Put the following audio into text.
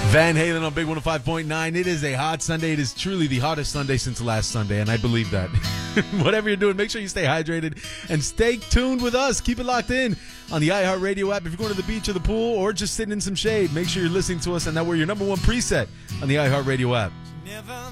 Van Halen on Big 105.9. It is a hot Sunday. It is truly the hottest Sunday since last Sunday, and I believe that. Whatever you're doing, make sure you stay hydrated and stay tuned with us. Keep it locked in on the iHeartRadio app. If you're going to the beach or the pool or just sitting in some shade, make sure you're listening to us and that we're your number one preset on the iHeartRadio app.